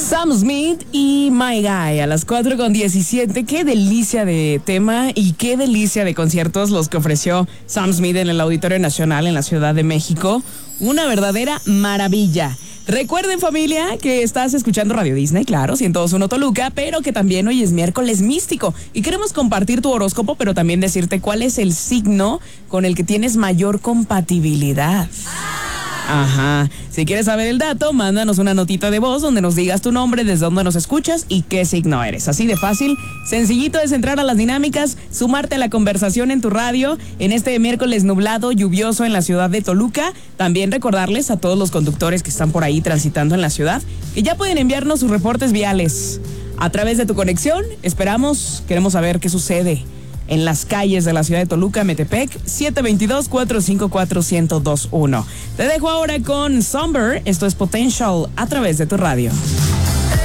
Sam Smith y My Guy a las 4:17. Qué delicia de tema y qué delicia de conciertos los que ofreció Sam Smith en el Auditorio Nacional en la Ciudad de México. Una verdadera maravilla. Recuerden, familia, que estás escuchando Radio Disney, claro, 102.1 Toluca, pero que también hoy es miércoles místico y queremos compartir tu horóscopo, pero también decirte cuál es el signo con el que tienes mayor compatibilidad. Ajá. Si quieres saber el dato, mándanos una notita de voz donde nos digas tu nombre, desde dónde nos escuchas y qué signo eres. Así de fácil, sencillito es entrar a las dinámicas, sumarte a la conversación en tu radio en este miércoles nublado, lluvioso en la ciudad de Toluca. También recordarles a todos los conductores que están por ahí transitando en la ciudad que ya pueden enviarnos sus reportes viales a través de tu conexión. Queremos saber qué sucede en las calles de la ciudad de Toluca, Metepec, 722-454-1021. Te dejo ahora con Somber. Esto es Potential a través de tu radio.